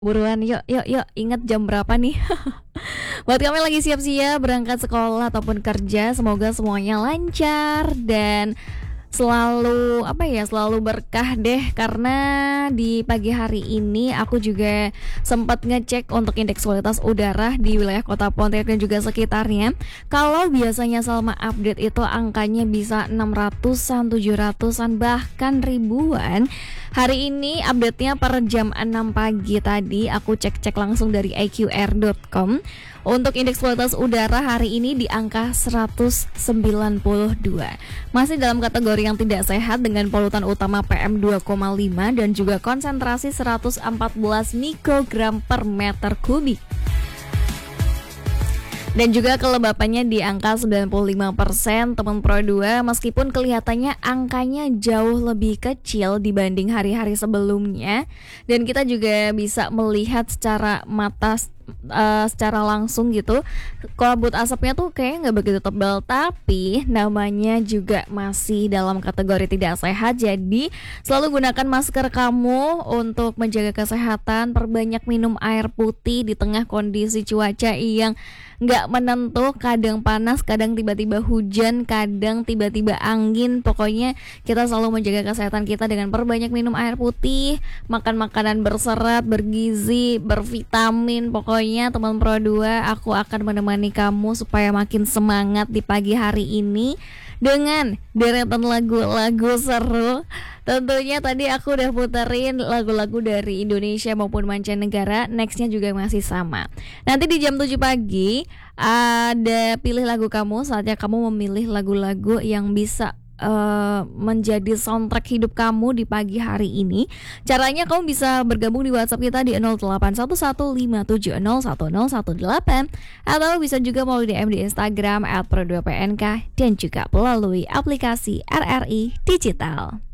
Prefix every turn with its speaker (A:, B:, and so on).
A: Buruan yuk yuk yuk, ingat jam berapa nih? Buat kami lagi siap-siap berangkat sekolah ataupun kerja, semoga semuanya lancar dan selalu berkah deh. Karena di pagi hari ini aku juga sempat ngecek untuk indeks kualitas udara di wilayah Kota Pontianak dan juga sekitarnya. Kalau biasanya Salma update itu angkanya bisa 600-an, 700-an, bahkan ribuan. Hari ini update-nya per jam 6 pagi tadi aku cek-cek langsung dari iqr.com. Untuk indeks kualitas udara hari ini di angka 192. Masih dalam kategori yang tidak sehat dengan polutan utama PM 2,5 dan juga konsentrasi 114 mikrogram per meter kubik. Dan juga kelembapannya di angka 95%, teman Pro 2, meskipun kelihatannya angkanya jauh lebih kecil dibanding hari-hari sebelumnya. Dan kita juga bisa melihat secara secara langsung gitu, kabut asapnya tuh kayak nggak begitu tebal, tapi namanya juga masih dalam kategori tidak sehat. Jadi selalu gunakan masker kamu untuk menjaga kesehatan, perbanyak minum air putih di tengah kondisi cuaca yang nggak menentu, kadang panas, kadang tiba-tiba hujan, kadang tiba-tiba angin. Pokoknya kita selalu menjaga kesehatan kita dengan perbanyak minum air putih, makan makanan berserat, bergizi, bervitamin. Pokoknya teman Pro 2, aku akan menemani kamu supaya makin semangat di pagi hari ini dengan deretan lagu-lagu seru. Tentunya tadi aku udah puterin lagu-lagu dari Indonesia maupun mancanegara. Nextnya juga masih sama. Nanti di jam 7 pagi ada pilih lagu kamu. Saatnya kamu memilih lagu-lagu yang bisa menjadi soundtrack hidup kamu di pagi hari ini. Caranya kamu bisa bergabung di WhatsApp kita di 081157010118 atau bisa juga melalui DM di Instagram @pro2pnk dan juga melalui aplikasi RRI Digital.